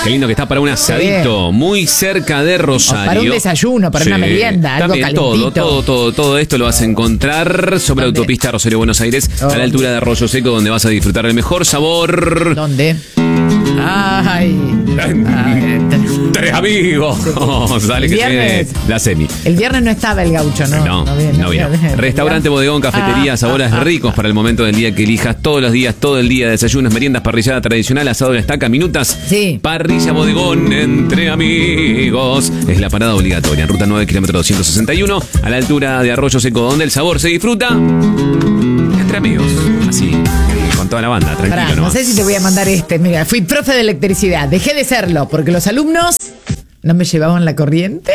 Qué lindo que está para un asadito, muy cerca de Rosario. O para un desayuno, para una merienda, algo también, calentito. todo esto lo vas a encontrar sobre la autopista Rosario Buenos Aires, a la altura de Arroyo Seco, donde vas a disfrutar el mejor sabor. ¿Dónde? Ay. Tres amigos. Dale, que viene la semi. El viernes no estaba el gaucho, ¿no? No vino. Restaurante, bodegón, cafetería, sabores ricos para el momento del día que elijas. Todos los días, todo el día, desayunos, meriendas, parrillada tradicional, asado de estaca, minutas. Sí. Parrilla, bodegón, entre amigos. Es la parada obligatoria en ruta 9, kilómetro 261, a la altura de Arroyo Seco, donde el sabor se disfruta entre amigos. Así, con toda la banda, tranquilo. No sé si te voy a mandar Mira, fui profe de electricidad. Dejé de serlo porque los alumnos no me llevaban la corriente.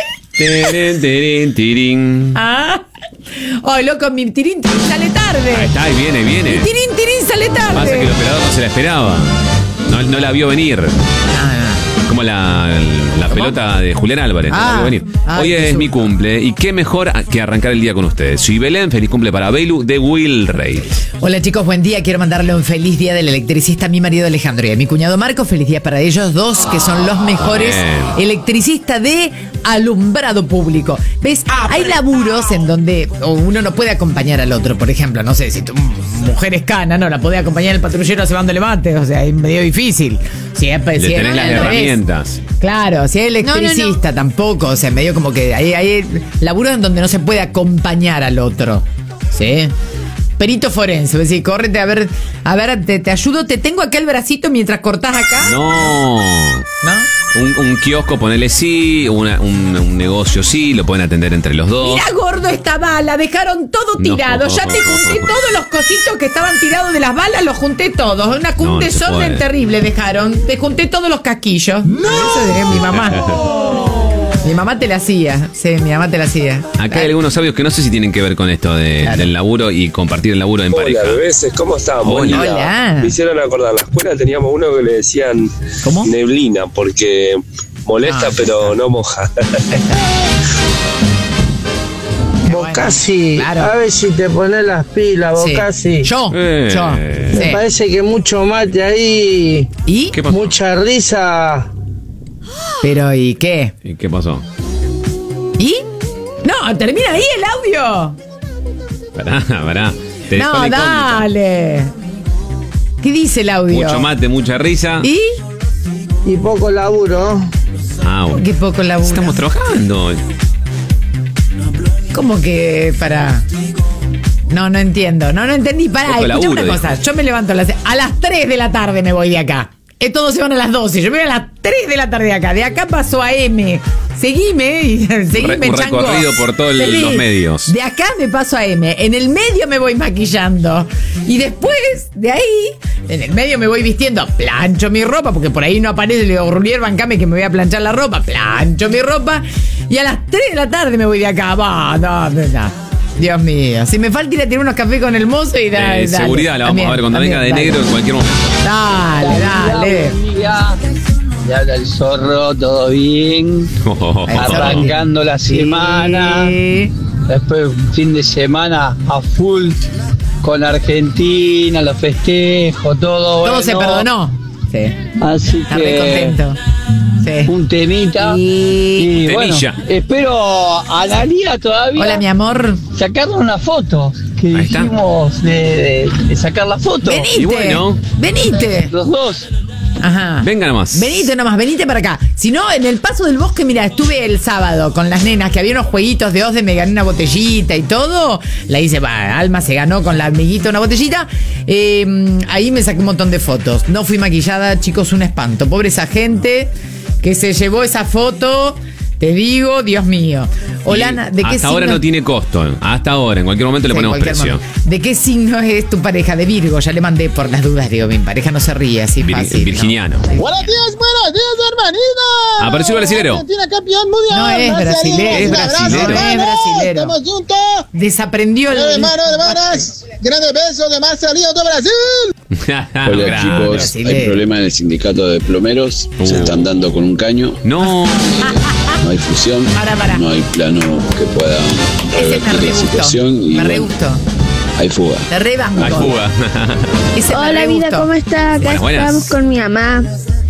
Tirín. Ay, loco, mi tirín sale tarde. Ahí está, ahí viene. Mi tirín sale tarde. Pasa que el operador no se la esperaba. No la vio venir. Como la pelota de Julián Álvarez. No la vio venir. Hoy es mi cumple. Y qué mejor que arrancar el día con ustedes. Soy Belén, feliz cumple para Belu de Wilray. Hola chicos, buen día. Quiero mandarle un feliz día del electricista a mi marido Alejandro y a mi cuñado Marco. Feliz día para ellos dos, que son los mejores electricistas de alumbrado público. ¿Ves? Hay laburos en donde uno no puede acompañar al otro. Por ejemplo, no sé, si tu mujer es cana, no la puede acompañar el patrullero cebándole mate. O sea, es medio difícil. Si tenés las herramientas. Claro, si es electricista tampoco. O sea, medio como que hay laburos en donde no se puede acompañar al otro. ¿Sí? Perito forense, es decir, córrete, a ver, te ayudo, te tengo acá el bracito mientras cortás acá. No. Un kiosco, ponele sí, un negocio sí, lo pueden atender entre los dos. Mira, gordo, esta bala, dejaron todo tirado. Ya te junté todos los cositos que estaban tirados de las balas, los junté todos. Un desorden terrible dejaron. Te junté todos los casquillos. No. Eso de mi mamá. Mi mamá te la hacía. Sí, mi mamá te la hacía. Acá hay algunos sabios que no sé si tienen que ver con esto del laburo y compartir el laburo en pareja. Hola, bebés, ¿cómo están? Hola. Me hicieron acordar, en la escuela teníamos uno que le decían neblina, porque molesta pero no moja. Bocasi, a ver si te pones las pilas, Bocasi. Yo. Me parece que mucho mate ahí. ¿Y? ¿Qué pasó? Mucha risa. Pero, ¿y qué? ¿Y qué pasó? ¿Y? No, termina ahí el audio. Pará. No, dale. ¿Qué dice el audio? Mucho mate, mucha risa. Y poco laburo. Bueno. ¿Qué poco laburo? Estamos trabajando. ¿Cómo que para? No entiendo. No entendí. Pará, escucha una cosa. Yo me levanto a las 3 de la tarde me voy de acá. Todos se van a las 12. Yo me voy a las 3 de la tarde de acá. De acá paso a M. Seguime, un chango. Recorrido por todos los medios. De acá me paso a M. En el medio me voy maquillando. Y después, de ahí, en el medio me voy vistiendo. Plancho mi ropa, porque por ahí no aparece. Le digo, Rulier, bancame que me voy a planchar la ropa. Plancho mi ropa. Y a las 3 de la tarde me voy de acá. No. Dios mío. Si me falta ir a tirar unos cafés con el mozo y dale. Seguridad, la vamos a ver cuando venga de negro en cualquier momento. Dale. Ya habla el zorro, todo bien. Arrancando la semana. Después fin de semana a full con Argentina, los festejos, todo. Todo se perdonó. Sí. Así está que contento. Sí. Un temita. Y bueno, espero a Analia todavía. Hola, mi amor. Sacarle una foto. Que dijimos de sacar la foto. Venite. Y bueno. Venite. Los dos. Ajá. Venga nomás. Venite para acá. Si no, en el Paso del Bosque, mira, estuve el sábado con las nenas, que había unos jueguitos de Osde, me gané una botellita y todo. La hice, Alma se ganó con la amiguita una botellita. Ahí me saqué un montón de fotos. No fui maquillada, chicos, un espanto. Pobre esa gente que se llevó esa foto. Te digo, Dios mío. Olana, ¿de qué signo? Hasta ahora no tiene costo. Hasta ahora, en cualquier momento le ponemos precio. ¿De qué signo es tu pareja? De Virgo. Ya le mandé por las dudas. Digo, mi pareja no se ríe así fácil. Virginiano. ¿no? Buenos días, hermanito. Apareció brasilero. Argentina campeón mundial. No es brasilero. Estamos juntos. Desaprendió el... Hermanas. Grandes besos de Marcelino de Brasil. Hola chicos, hay problema en el sindicato de plomeros. Se están dando con un caño. No. No hay fusión, no hay plano que pueda revertir la situación y me gustó. Hay fuga. Te rebanco. Hay fuga. Hola vida, ¿cómo está? Acá estamos con mi mamá.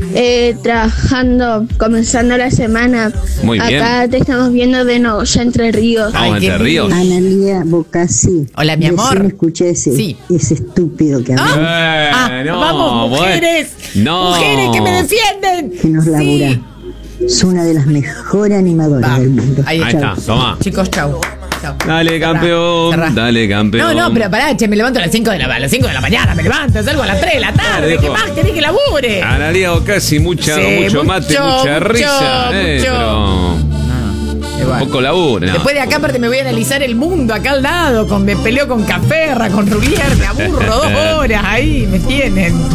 Trabajando, comenzando la semana. Muy bien. Acá te estamos viendo de Nogoyá, Entre Ríos. Vamos, Entre Ríos. Analía Bocasi. Hola, mi amor. Recién escuché ese estúpido que habló. No, vamos, mujeres. No. Mujeres que me defienden. Que nos labura. Es una de las mejores animadoras del mundo. Ahí está, toma. Chicos, chau. Dale, campeón. Cerrá. Dale, campeón. No, pero pará, me levanto a las 5 de la mañana, me levanto, salgo a las 3 de la tarde. ¿Qué más querés que labure? Analía Bocasi, mucho mate, mucha risa. Pero un poco laburo. No. Después de acá, aparte, me voy a analizar el mundo acá al lado. Me peleo con Caferra, con Rulier, me aburro 2 horas ahí, me tienen.